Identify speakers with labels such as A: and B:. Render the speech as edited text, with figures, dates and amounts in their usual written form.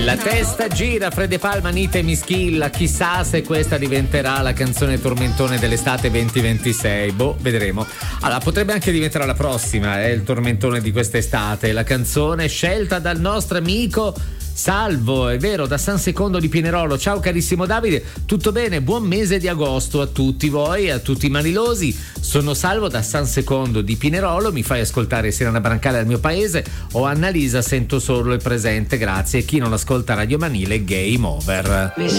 A: La testa gira, Fred Palma, Anita e Mischilla. Chissà se questa diventerà la canzone tormentone dell'estate 2026. Boh, vedremo. Allora, potrebbe anche diventare la prossima, il tormentone di quest'estate. La canzone scelta dal nostro amico Salvo, è vero, da San Secondo di Pinerolo. Ciao carissimo Davide, tutto bene? Buon mese di agosto a tutti voi, a tutti i manilosi. Sono Salvo da San Secondo di Pinerolo, mi fai ascoltare Sirena Brancale al mio paese, o Annalisa sento solo il presente, grazie. Chi non ascolta Radio Manile, game over.